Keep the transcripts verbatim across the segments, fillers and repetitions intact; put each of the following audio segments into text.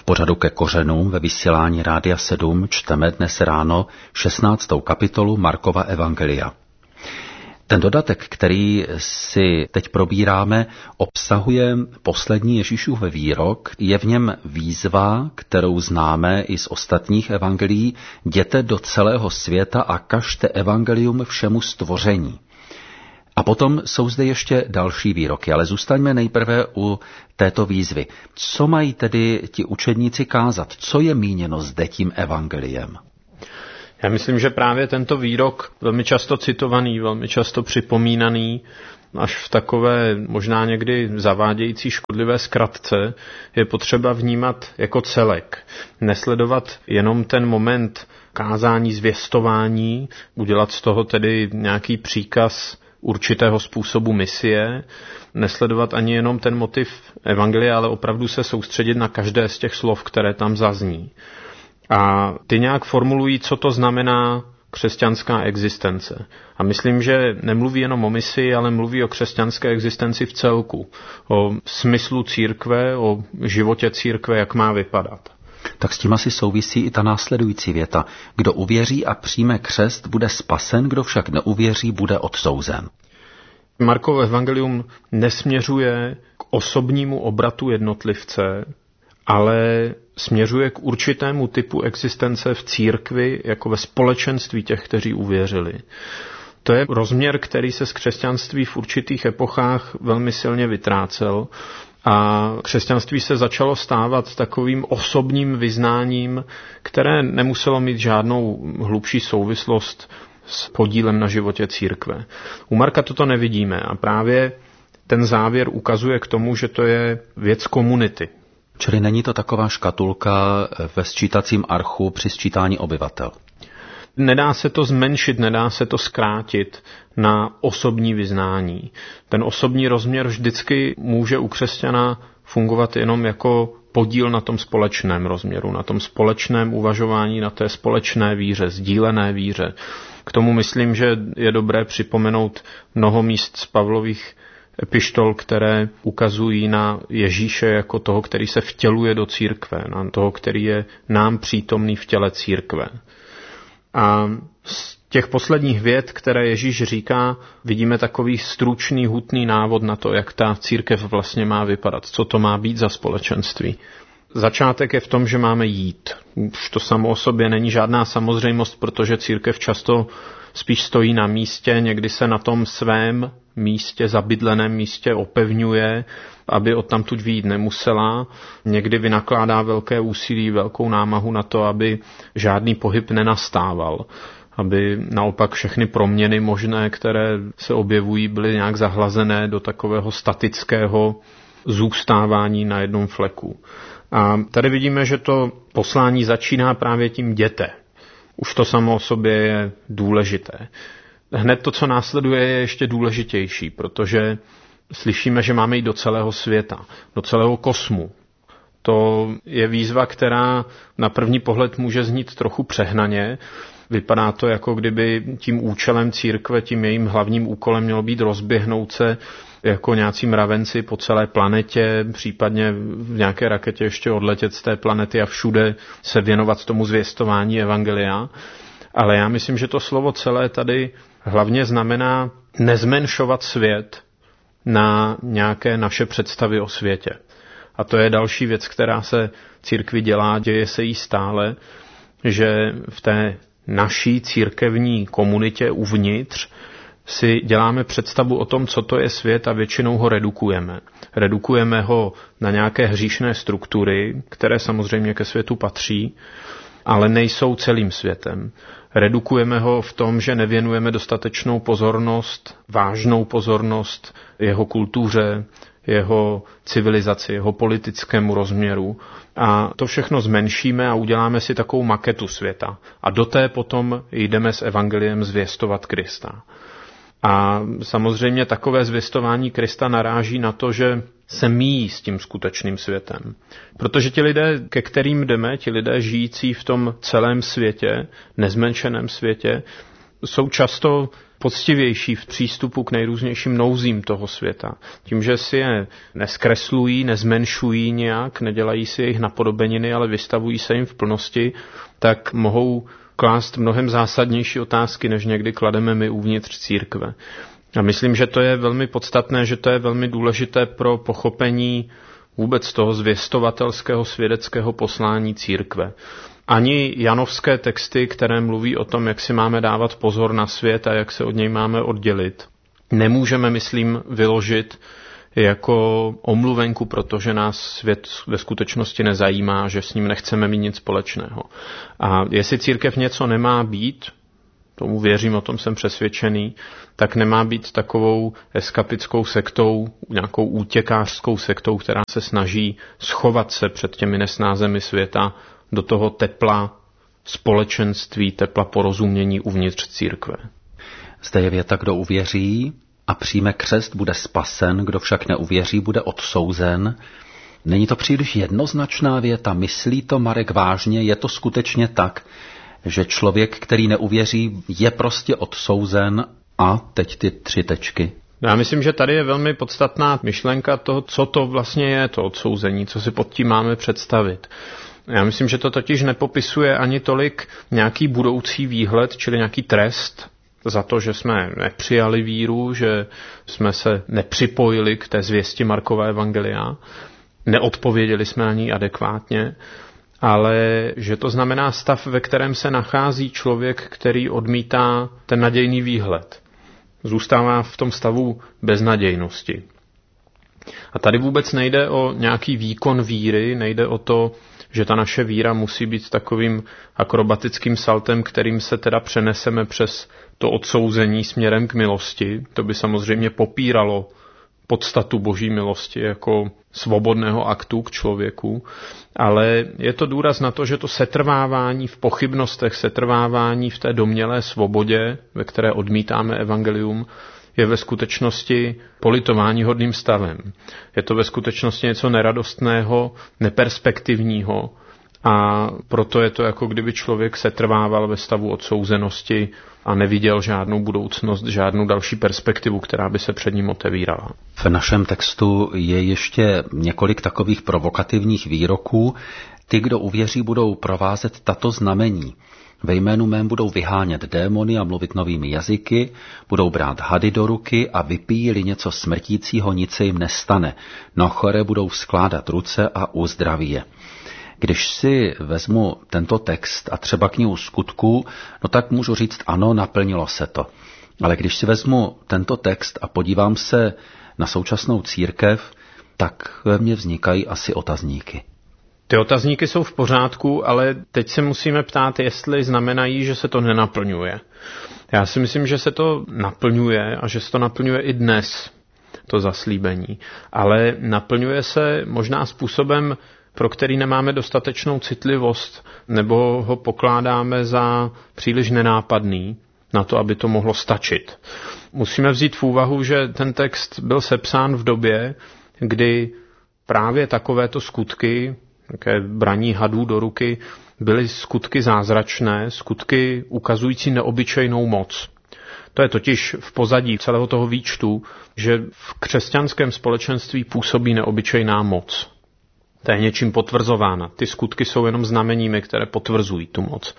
pořadu Ke kořenům ve vysílání Rádia sedm čteme dnes ráno šestnáctou kapitolu Markova evangelia. Ten dodatek, který si teď probíráme, obsahuje poslední Ježíšův výrok. Je v něm výzva, kterou známe i z ostatních evangelií: jděte do celého světa a kažte evangelium všemu stvoření. A potom jsou zde ještě další výroky, ale zůstaňme nejprve u této výzvy. Co mají tedy ti učedníci kázat? Co je míněno zde tím evangeliem? Já myslím, že právě tento výrok, velmi často citovaný, velmi často připomínaný, až v takové možná někdy zavádějící škodlivé zkratce, je potřeba vnímat jako celek. Nesledovat jenom ten moment kázání, zvěstování, udělat z toho tedy nějaký příkaz určitého způsobu misie, nesledovat ani jenom ten motiv evangelia, ale opravdu se soustředit na každé z těch slov, které tam zazní. A ty nějak formulují, co to znamená křesťanská existence. A myslím, že nemluví jenom o misi, ale mluví o křesťanské existenci v celku, o smyslu církve, o životě církve, jak má vypadat. Tak s tím asi souvisí i ta následující věta. Kdo uvěří a přijme křest, bude spasen, kdo však neuvěří, bude odsouzen. Markovo evangelium nesměřuje k osobnímu obratu jednotlivce, ale směřuje k určitému typu existence v církvi, jako ve společenství těch, kteří uvěřili. To je rozměr, který se z křesťanství v určitých epochách velmi silně vytrácel a křesťanství se začalo stávat takovým osobním vyznáním, které nemuselo mít žádnou hlubší souvislost s podílem na životě církve. U Marka toto nevidíme a právě ten závěr ukazuje k tomu, že to je věc komunity. Čili není to taková škatulka ve sčítacím archu při sčítání obyvatel? Nedá se to zmenšit, nedá se to zkrátit na osobní vyznání. Ten osobní rozměr vždycky může u křesťana fungovat jenom jako podíl na tom společném rozměru, na tom společném uvažování, na té společné víře, sdílené víře. K tomu myslím, že je dobré připomenout mnoho míst z Pavlových epištol, které ukazují na Ježíše jako toho, který se vtěluje do církve, na toho, který je nám přítomný v těle církve. A z těch posledních vět, které Ježíš říká, vidíme takový stručný, hutný návod na to, jak ta církev vlastně má vypadat, co to má být za společenství. Začátek je v tom, že máme jít. Už to samo o sobě není žádná samozřejmost, protože církev často spíš stojí na místě, někdy se na tom svém místě, zabydleném místě opevňuje, aby odtamtud vyjít nemusela. Někdy vynakládá velké úsilí, velkou námahu na to, aby žádný pohyb nenastával. Aby naopak všechny proměny možné, které se objevují, byly nějak zahlazené do takového statického zůstávání na jednom fleku. A tady vidíme, že to poslání začíná právě tím jděte. Už to samo o sobě je důležité. Hned to, co následuje, je ještě důležitější, protože slyšíme, že máme jít do celého světa, do celého kosmu. To je výzva, která na první pohled může znít trochu přehnaně. Vypadá to, jako kdyby tím účelem církve, tím jejím hlavním úkolem mělo být rozběhnout se jako nějací mravenci po celé planetě, případně v nějaké raketě ještě odletět z té planety a všude se věnovat tomu zvěstování evangelia. Ale já myslím, že to slovo celé tady hlavně znamená nezmenšovat svět na nějaké naše představy o světě. A to je další věc, která se církvi dělá, děje se jí stále, že v té naší církevní komunitě uvnitř si děláme představu o tom, co to je svět a většinou ho redukujeme. Redukujeme ho na nějaké hříšné struktury, které samozřejmě ke světu patří, ale nejsou celým světem. Redukujeme ho v tom, že nevěnujeme dostatečnou pozornost, vážnou pozornost jeho kultuře, jeho civilizaci, jeho politickému rozměru. A to všechno zmenšíme a uděláme si takovou maketu světa. A do té potom jdeme s evangeliem zvěstovat Krista. A samozřejmě takové zvěstování Krista naráží na to, že se míjí s tím skutečným světem. Protože ti lidé, ke kterým jdeme, ti lidé žijící v tom celém světě, nezmenšeném světě, jsou často poctivější v přístupu k nejrůznějším nouzím toho světa. Tím, že si je neskreslují, nezmenšují nějak, nedělají si jejich napodobeniny, ale vystavují se jim v plnosti, tak mohou klást mnohem zásadnější otázky, než někdy klademe my uvnitř církve. A myslím, že to je velmi podstatné, že to je velmi důležité pro pochopení vůbec toho zvěstovatelského svědeckého poslání církve. Ani janovské texty, které mluví o tom, jak si máme dávat pozor na svět a jak se od něj máme oddělit, nemůžeme, myslím, vyložit jako omluvenku, protože nás svět ve skutečnosti nezajímá, že s ním nechceme mít nic společného. A jestli církev něco nemá být, tomu věřím, o tom jsem přesvědčený, tak nemá být takovou eskapickou sektou, nějakou útěkářskou sektou, která se snaží schovat se před těmi nesnázemi světa do toho tepla společenství, tepla porozumění uvnitř církve. Zde je věta, kdo uvěří a přijme křest, bude spasen, kdo však neuvěří, bude odsouzen. Není to příliš jednoznačná věta? Myslí to Marek vážně? Je to skutečně tak, že člověk, který neuvěří, je prostě odsouzen? A teď ty tři tečky. Já myslím, že tady je velmi podstatná myšlenka toho, co to vlastně je, to odsouzení, co si pod tím máme představit. Já myslím, že to totiž nepopisuje ani tolik nějaký budoucí výhled, čili nějaký trest za to, že jsme nepřijali víru, že jsme se nepřipojili k té zvěsti Markova evangelia, neodpověděli jsme na ní adekvátně, ale že to znamená stav, ve kterém se nachází člověk, který odmítá ten nadějný výhled. Zůstává v tom stavu beznadějnosti. A tady vůbec nejde o nějaký výkon víry, nejde o to, že ta naše víra musí být takovým akrobatickým saltem, kterým se teda přeneseme přes to odsouzení směrem k milosti. To by samozřejmě popíralo podstatu boží milosti jako svobodného aktu k člověku, ale je to důraz na to, že to setrvávání v pochybnostech, setrvávání v té domnělé svobodě, ve které odmítáme evangelium, je ve skutečnosti politováníhodným stavem. Je to ve skutečnosti něco neradostného, neperspektivního a proto je to jako kdyby člověk setrvával ve stavu odsouzenosti a neviděl žádnou budoucnost, žádnou další perspektivu, která by se před ním otevírala. V našem textu je ještě několik takových provokativních výroků. Ty, kdo uvěří, budou provázet tato znamení. Ve jménu mém budou vyhánět démony a mluvit novými jazyky, budou brát hady do ruky a vypíjí-li něco smrtícího, nic se jim nestane. Na chore budou skládat ruce a uzdraví je. Když si vezmu tento text a třeba knihu Skutků, no tak můžu říct ano, naplnilo se to. Ale když si vezmu tento text a podívám se na současnou církev, tak ve mně vznikají asi otazníky. Ty otazníky jsou v pořádku, ale teď se musíme ptát, jestli znamenají, že se to nenaplňuje. Já si myslím, že se to naplňuje a že se to naplňuje i dnes, to zaslíbení. Ale naplňuje se možná způsobem, pro který nemáme dostatečnou citlivost, nebo ho pokládáme za příliš nenápadný na to, aby to mohlo stačit. Musíme vzít v úvahu, že ten text byl sepsán v době, kdy právě takovéto skutky, také braní hadů do ruky, byly skutky zázračné, skutky ukazující neobyčejnou moc. To je totiž v pozadí celého toho výčtu, že v křesťanském společenství působí neobyčejná moc. To je něčím potvrzována. Ty skutky jsou jenom znameními, které potvrzují tu moc.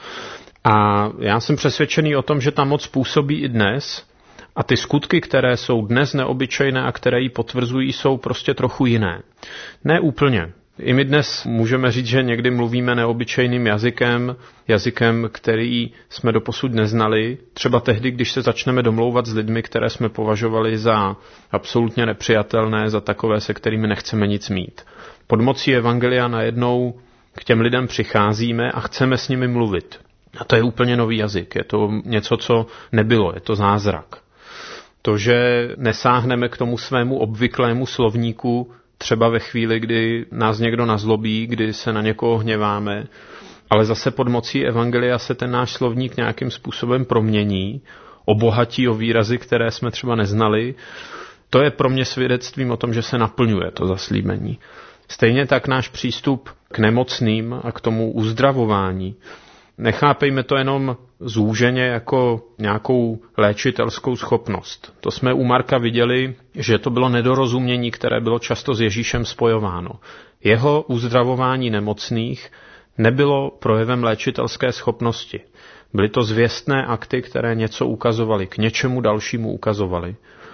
A já jsem přesvědčený o tom, že ta moc působí i dnes a ty skutky, které jsou dnes neobyčejné a které ji potvrzují, jsou prostě trochu jiné. Ne úplně. I my dnes můžeme říct, že někdy mluvíme neobyčejným jazykem, jazykem, který jsme doposud neznali, třeba tehdy, když se začneme domlouvat s lidmi, které jsme považovali za absolutně nepřijatelné, za takové, se kterými nechceme nic mít. Pod mocí evangelia najednou k těm lidem přicházíme a chceme s nimi mluvit. A to je úplně nový jazyk, je to něco, co nebylo, je to zázrak. To, že nesáhneme k tomu svému obvyklému slovníku, třeba ve chvíli, kdy nás někdo nazlobí, kdy se na někoho hněváme, ale zase pod mocí evangelia se ten náš slovník nějakým způsobem promění, obohatí o výrazy, které jsme třeba neznali. To je pro mě svědectvím o tom, že se naplňuje to zaslíbení. Stejně tak náš přístup k nemocným a k tomu uzdravování Nechápejme to jenom zúženě jako nějakou léčitelskou schopnost. To jsme u Marka viděli, že to bylo nedorozumění, které bylo často s Ježíšem spojováno. Jeho uzdravování nemocných nebylo projevem léčitelské schopnosti. Byly to zvěstné akty, které něco ukazovaly, k něčemu dalšímu ukazovaly.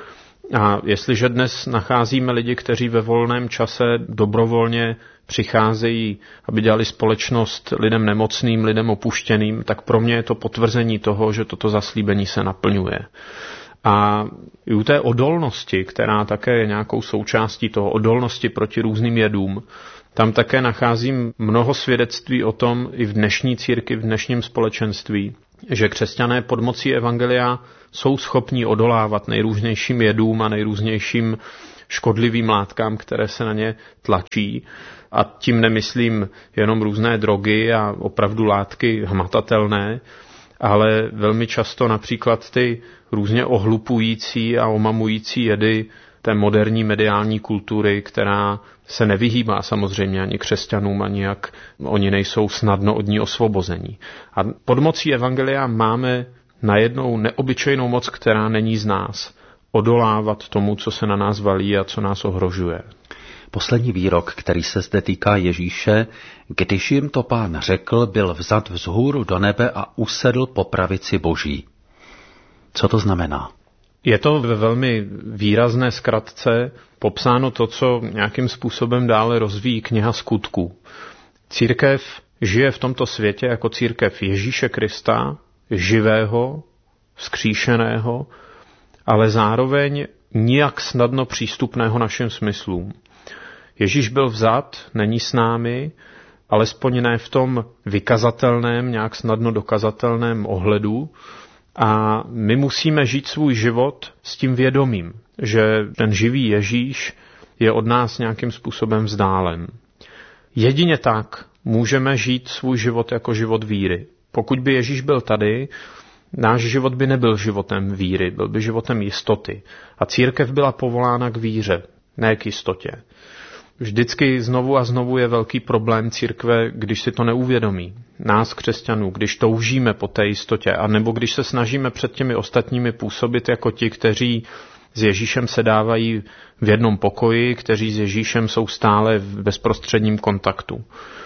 A jestliže dnes nacházíme lidi, kteří ve volném čase dobrovolně přicházejí, aby dělali společnost lidem nemocným, lidem opuštěným, tak pro mě je to potvrzení toho, že toto zaslíbení se naplňuje. A i u té odolnosti, která také je nějakou součástí toho, odolnosti proti různým jedům, tam také nacházím mnoho svědectví o tom i v dnešní církvi, v dnešním společenství, že křesťané pod mocí evangelia jsou schopní odolávat nejrůznějším jedům a nejrůznějším škodlivým látkám, které se na ně tlačí. A tím nemyslím jenom různé drogy a opravdu látky hmatatelné, ale velmi často například ty různě ohlupující a omamující jedy té moderní mediální kultury, která se nevyhýbá samozřejmě ani křesťanům, ani jak oni nejsou snadno od ní osvobození. A pod mocí evangelia máme najednou neobyčejnou moc, která není z nás, odolávat tomu, co se na nás valí a co nás ohrožuje. Poslední výrok, který se zde týká Ježíše, když jim to Pán řekl, byl vzat vzhůru do nebe a usedl po pravici Boží. Co to znamená? Je to ve velmi výrazné zkratce popsáno to, co nějakým způsobem dále rozvíjí kniha Skutků. Církev žije v tomto světě jako církev Ježíše Krista, živého, vzkříšeného, ale zároveň nijak snadno přístupného našim smyslům. Ježíš byl vzat, není s námi, alespoň ne v tom vykazatelném, nějak snadno dokazatelném ohledu, a my musíme žít svůj život s tím vědomím, že ten živý Ježíš je od nás nějakým způsobem vzdálen. Jedině tak můžeme žít svůj život jako život víry. Pokud by Ježíš byl tady, náš život by nebyl životem víry, byl by životem jistoty. A církev byla povolána k víře, ne k jistotě. Vždycky znovu a znovu je velký problém církve, když si to neuvědomí. Nás, křesťanů, když toužíme po té jistotě, anebo když se snažíme před těmi ostatními působit jako ti, kteří s Ježíšem sedávají v jednom pokoji, kteří s Ježíšem jsou stále v bezprostředním kontaktu.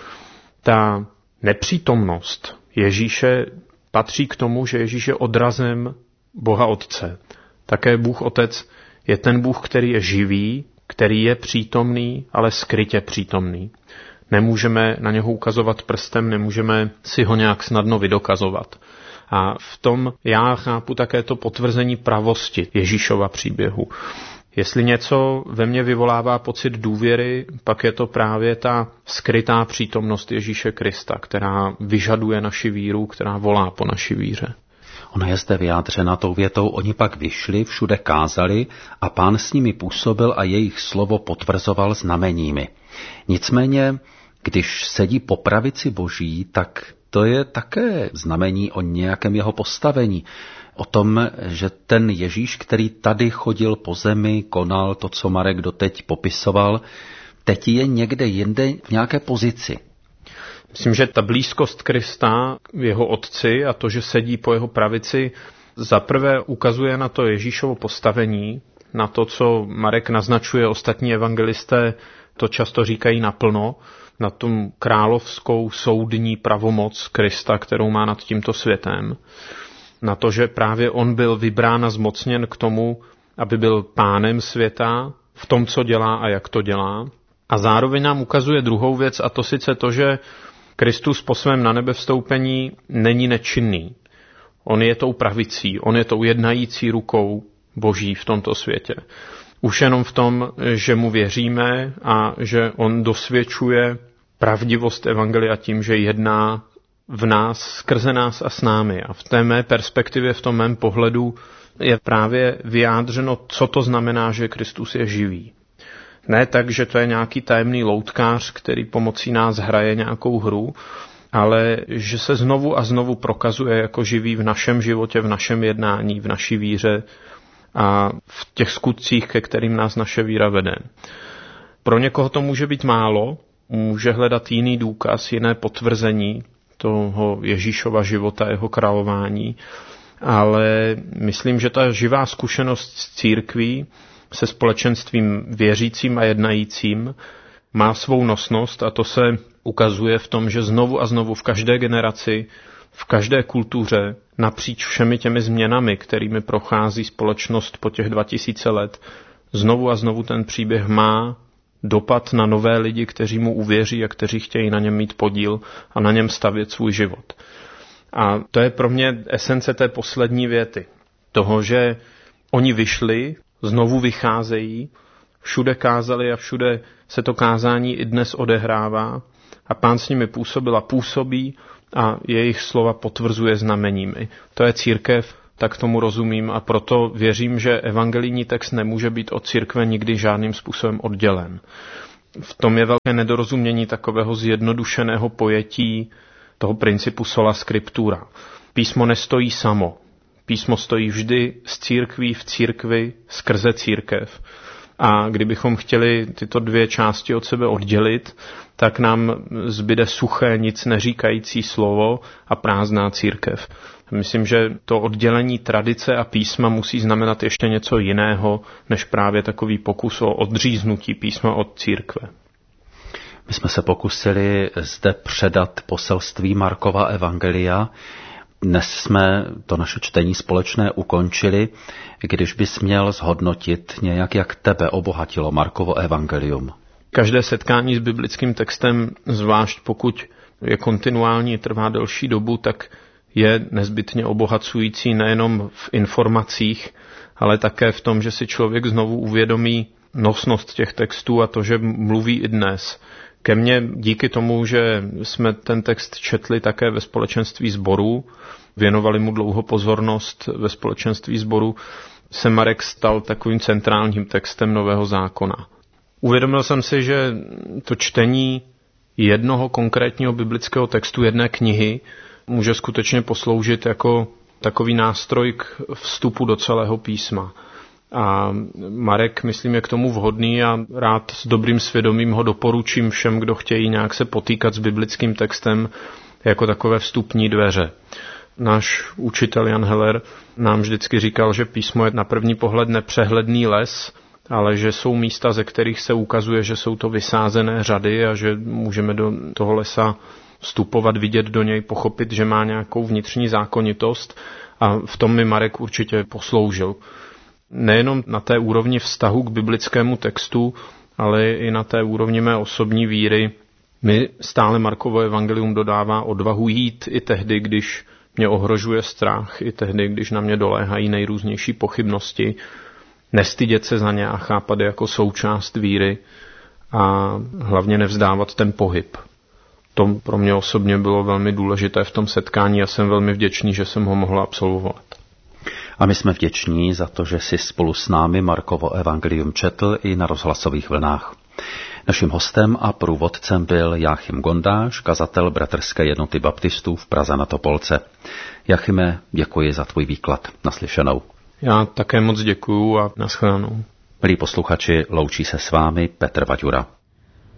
Ta nepřítomnost Ježíše patří k tomu, že Ježíš je odrazem Boha Otce. Také Bůh Otec je ten Bůh, který je živý, který je přítomný, ale skrytě přítomný. Nemůžeme na něho ukazovat prstem, nemůžeme si ho nějak snadno vydokazovat. A v tom já chápu také to potvrzení pravosti Ježíšova příběhu. Jestli něco ve mně vyvolává pocit důvěry, pak je to právě ta skrytá přítomnost Ježíše Krista, která vyžaduje naši víru, která volá po naší víře. Ona je zde vyjádřena tou větou, oni pak vyšli, všude kázali a Pán s nimi působil a jejich slovo potvrzoval znameními. Nicméně, když sedí po pravici Boží, tak to je také znamení o nějakém jeho postavení. O tom, že ten Ježíš, který tady chodil po zemi, konal to, co Marek doteď popisoval, teď je někde jinde v nějaké pozici. Myslím, že ta blízkost Krista, jeho otci a to, že sedí po jeho pravici, zaprvé ukazuje na to Ježíšovo postavení, na to, co Marek naznačuje, ostatní evangelisté to často říkají naplno, na tom královskou soudní pravomoc Krista, kterou má nad tímto světem, na to, že právě on byl vybrán a zmocněn k tomu, aby byl pánem světa v tom, co dělá a jak to dělá. A zároveň nám ukazuje druhou věc, a to sice to, že Kristus po svém na nebe vstoupení není nečinný. On je tou pravicí, on je tou jednající rukou Boží v tomto světě. Už jenom v tom, že mu věříme a že on dosvědčuje pravdivost evangelia tím, že jedná v nás, skrze nás a s námi. A v té mé perspektivě, v tom mém pohledu je právě vyjádřeno, co to znamená, že Kristus je živý. Ne tak, že to je nějaký tajemný loutkář, který pomocí nás hraje nějakou hru, ale že se znovu a znovu prokazuje jako živý v našem životě, v našem jednání, v naší víře a v těch skutcích, ke kterým nás naše víra vede. Pro někoho to může být málo, může hledat jiný důkaz, jiné potvrzení toho Ježíšova života, jeho králování, ale myslím, že ta živá zkušenost s církví, se společenstvím věřícím a jednajícím, má svou nosnost a to se ukazuje v tom, že znovu a znovu v každé generaci, v každé kultuře, napříč všemi těmi změnami, kterými prochází společnost po těch dva tisíce let, znovu a znovu ten příběh má dopad na nové lidi, kteří mu uvěří a kteří chtějí na něm mít podíl a na něm stavět svůj život. A to je pro mě esence té poslední věty. Toho, že oni vyšli, znovu vycházejí, všude kázali a všude se to kázání i dnes odehrává a Pán s nimi působil a působí a jejich slova potvrzuje znameními. To je církev, tak tomu rozumím a proto věřím, že evangelijní text nemůže být od církve nikdy žádným způsobem oddělen. V tom je velké nedorozumění takového zjednodušeného pojetí toho principu sola scriptura. Písmo nestojí samo. Písmo stojí vždy z církví v církvi skrze církev. A kdybychom chtěli tyto dvě části od sebe oddělit, tak nám zbyde suché, nic neříkající slovo a prázdná církev. Myslím, že to oddělení tradice a písma musí znamenat ještě něco jiného, než právě takový pokus o odříznutí písma od církve. My jsme se pokusili zde předat poselství Markova evangelia. Dnes jsme to naše čtení společné ukončili. Když bys měl zhodnotit nějak, jak tebe obohatilo Markovo evangelium? Každé setkání s biblickým textem, zvlášť pokud je kontinuální, trvá delší dobu, tak je nezbytně obohacující nejenom v informacích, ale také v tom, že si člověk znovu uvědomí nosnost těch textů a to, že mluví i dnes. Ke mně díky tomu, že jsme ten text četli také ve společenství sborů, věnovali mu dlouho pozornost ve společenství sborů, se Marek stal takovým centrálním textem Nového zákona. Uvědomil jsem si, že to čtení jednoho konkrétního biblického textu, jedné knihy, může skutečně posloužit jako takový nástroj k vstupu do celého písma. A Marek, myslím, je k tomu vhodný a rád s dobrým svědomím ho doporučím všem, kdo chtějí nějak se potýkat s biblickým textem jako takové vstupní dveře. Náš učitel Jan Heller nám vždycky říkal, že písmo je na první pohled nepřehledný les, ale že jsou místa, ze kterých se ukazuje, že jsou to vysázené řady a že můžeme do toho lesa vstupovat, vidět do něj, pochopit, že má nějakou vnitřní zákonitost a v tom mi Marek určitě posloužil. Nejenom na té úrovni vztahu k biblickému textu, ale i na té úrovni mé osobní víry mi stále Markovo evangelium dodává odvahu jít i tehdy, když mě ohrožuje strach, i tehdy, když na mě doléhají nejrůznější pochybnosti, nestydět se za ně a chápat je jako součást víry a hlavně nevzdávat ten pohyb. To pro mě osobně bylo velmi důležité v tom setkání a jsem velmi vděčný, že jsem ho mohl absolvovat. A my jsme vděční za to, že jsi spolu s námi Markovo evangelium četl i na rozhlasových vlnách. Naším hostem a průvodcem byl Jáchym Gondáš, kazatel Bratrské jednoty baptistů v Praze na Topolce. Jáchyme, děkuji za tvůj výklad. Naslyšenou. Já také moc děkuju a nashledanou. Milí posluchači, loučí se s vámi Petr Vaďura.